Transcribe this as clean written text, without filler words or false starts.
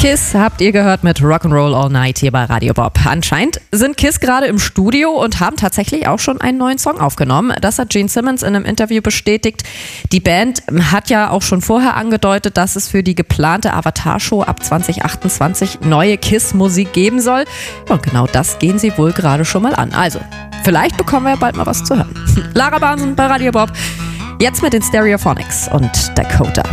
Kiss habt ihr gehört mit Rock'n'Roll All Night hier bei Radio Bob. Anscheinend sind Kiss gerade im Studio und haben tatsächlich auch schon einen neuen Song aufgenommen. Das hat Gene Simmons in einem Interview bestätigt. Die Band hat ja auch schon vorher angedeutet, dass es für die geplante Avatar-Show ab 2028 neue Kiss-Musik geben soll. Und genau das gehen sie wohl gerade schon mal an. Also, vielleicht bekommen wir ja bald mal was zu hören. Lara Bahnsen bei Radio Bob. Jetzt mit den Stereophonics und Dakota.